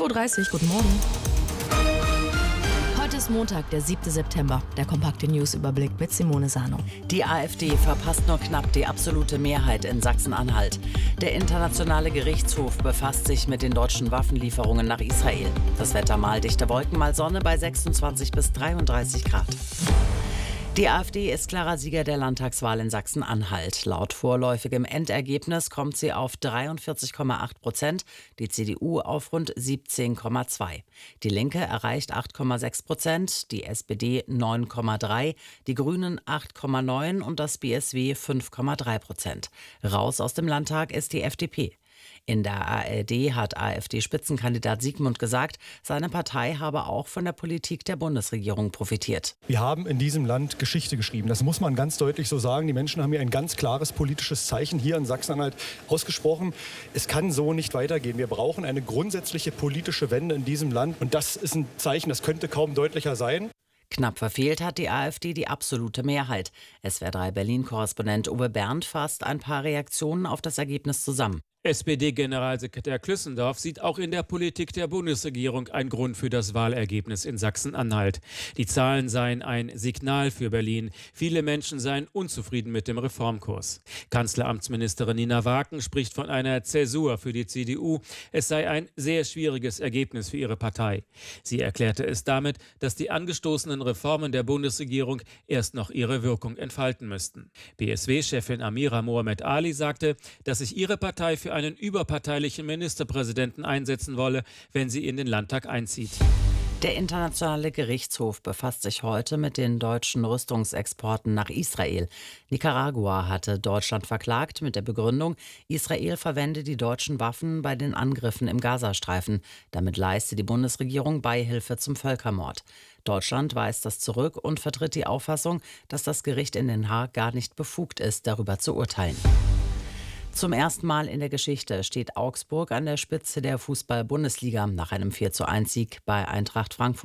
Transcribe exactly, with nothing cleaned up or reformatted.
Uhr dreißig, guten Morgen. Heute ist Montag, der siebte September. Der kompakte Newsüberblick mit Simone Sano. Die AfD verpasst nur knapp die absolute Mehrheit in Sachsen-Anhalt. Der Internationale Gerichtshof befasst sich mit den deutschen Waffenlieferungen nach Israel. Das Wetter mal dichte Wolken, mal Sonne bei sechsundzwanzig bis dreiunddreißig Grad. Die AfD ist klarer Sieger der Landtagswahl in Sachsen-Anhalt. Laut vorläufigem Endergebnis kommt sie auf dreiundvierzig Komma acht Prozent, die C D U auf rund siebzehn Komma zwei. Die Linke erreicht acht Komma sechs Prozent, die S P D neun Komma drei, die Grünen acht Komma neun und das B S W fünf Komma drei Prozent. Raus aus dem Landtag ist die F D P. In der A R D hat AfD-Spitzenkandidat Siegmund gesagt, seine Partei habe auch von der Politik der Bundesregierung profitiert. Wir haben in diesem Land Geschichte geschrieben. Das muss man ganz deutlich so sagen. Die Menschen haben hier ein ganz klares politisches Zeichen hier in Sachsen-Anhalt ausgesprochen. Es kann so nicht weitergehen. Wir brauchen eine grundsätzliche politische Wende in diesem Land. Und das ist ein Zeichen, das könnte kaum deutlicher sein. Knapp verfehlt hat die AfD die absolute Mehrheit. S W R drei Berlin-Korrespondent Uwe Berndt fasst ein paar Reaktionen auf das Ergebnis zusammen. S P D-Generalsekretär Klüssendorf sieht auch in der Politik der Bundesregierung einen Grund für das Wahlergebnis in Sachsen-Anhalt. Die Zahlen seien ein Signal für Berlin. Viele Menschen seien unzufrieden mit dem Reformkurs. Kanzleramtsministerin Nina Waken spricht von einer Zäsur für die C D U. Es sei ein sehr schwieriges Ergebnis für ihre Partei. Sie erklärte es damit, dass die angestoßenen Reformen der Bundesregierung erst noch ihre Wirkung entfalten müssten. B S W-Chefin Amira Mohamed Ali sagte, dass sich ihre Partei für einen überparteilichen Ministerpräsidenten einsetzen wolle, wenn sie in den Landtag einzieht. Der Internationale Gerichtshof befasst sich heute mit den deutschen Rüstungsexporten nach Israel. Nicaragua hatte Deutschland verklagt mit der Begründung, Israel verwende die deutschen Waffen bei den Angriffen im Gazastreifen. Damit leiste die Bundesregierung Beihilfe zum Völkermord. Deutschland weist das zurück und vertritt die Auffassung, dass das Gericht in Den Haag gar nicht befugt ist, darüber zu urteilen. Zum ersten Mal in der Geschichte steht Augsburg an der Spitze der Fußball-Bundesliga nach einem vier zu eins Sieg bei Eintracht Frankfurt.